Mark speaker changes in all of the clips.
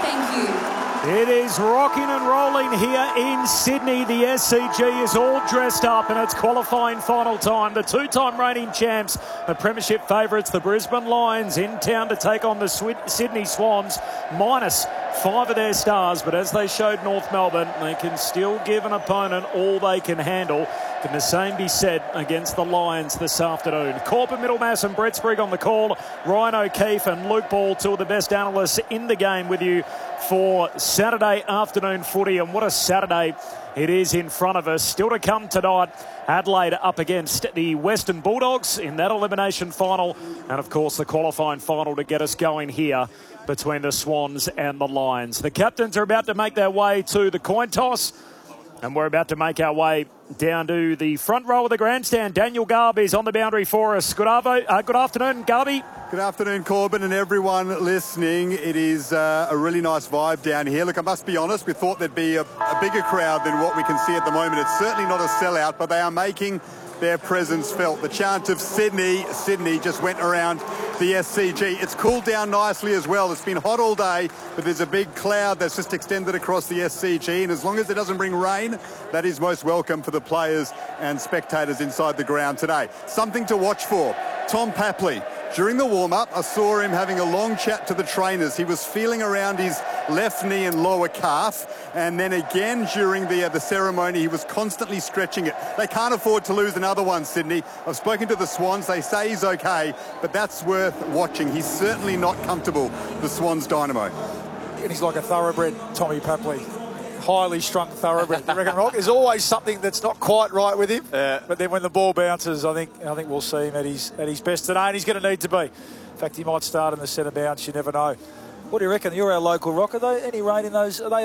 Speaker 1: Thank you.
Speaker 2: It is rocking and rolling here in Sydney. The SCG is all dressed up and it's qualifying final time. The two-time reigning champs, the premiership favourites, the Brisbane Lions, in town to take on the Sydney Swans, minus 5 of their stars. But as they showed North Melbourne, they can still give an opponent all they can handle. Can the same be said against the Lions this afternoon? Corbin Middlemass and Brett Sprigg on the call. Ryan O'Keefe and Luke Ball, two of the best analysts in the game, with you for Saturday afternoon footy. And what a Saturday it is in front of us. Still to come tonight, Adelaide up against the Western Bulldogs in that elimination final. And of course the qualifying final to get us going here between the Swans and the Lions. The captains are about to make their way to the coin toss. And we're about to make our way down to the front row of the grandstand. Daniel Garby is on the boundary for us. Good afternoon, Garby.
Speaker 3: Good afternoon, Corbin, and everyone listening. It is a really nice vibe down here. Look, I must be honest, we thought there'd be a bigger crowd than what we can see at the moment. It's certainly not a sellout, but they are making their presence felt. The chant of Sydney just went around the SCG. It's cooled down nicely as well. It's been hot all day, but there's a big cloud that's just extended across the SCG, and as long as it doesn't bring rain, that is most welcome for the players and spectators inside the ground today. Something to watch for. Tom Papley. During the warm-up, I saw him having a long chat to the trainers. He was feeling around his left knee and lower calf, and then again during the ceremony, he was constantly stretching it. They can't afford to lose another one, Sydney. I've spoken to the Swans. They say he's okay, but that's worth watching. He's certainly not comfortable, the Swans dynamo.
Speaker 4: And he's like a thoroughbred, Tommy Papley. Highly strung thoroughbred. You reckon, Rock? There's always something that's not quite right with him. But then when the ball bounces, I think we'll see him at his best today, and he's going to need to be. In fact, he might start in the centre bounce. You never know. What do you reckon? You're our local Rock. Are they any rain in those? Are they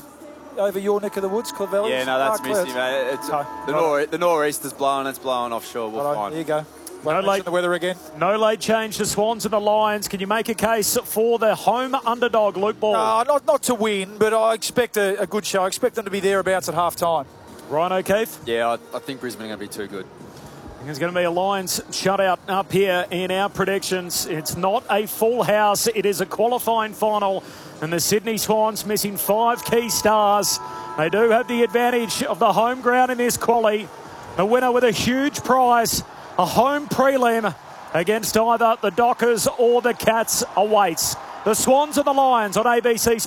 Speaker 4: over your neck of the woods, Clovelly?
Speaker 5: Yeah, no, that's missing, mate. It's, the nor'easter's blowing. It's blowing offshore. We'll find.
Speaker 4: There you go. No late, the weather again.
Speaker 2: No late change to Swans and the Lions. Can you make a case for the home underdog, Luke Ball?
Speaker 4: Not to win, but I expect a good show. I expect them to be thereabouts at half-time.
Speaker 2: Ryan O'Keefe?
Speaker 5: Yeah, I think Brisbane are going to be too good.
Speaker 2: There's going to be a Lions shutout up here in our predictions. It's not a full house. It is a qualifying final, and the Sydney Swans missing 5 key stars. They do have the advantage of the home ground in this quali. The winner with a huge prize, a home prelim against either the Dockers or the Cats, awaits. The Swans and the Lions on ABC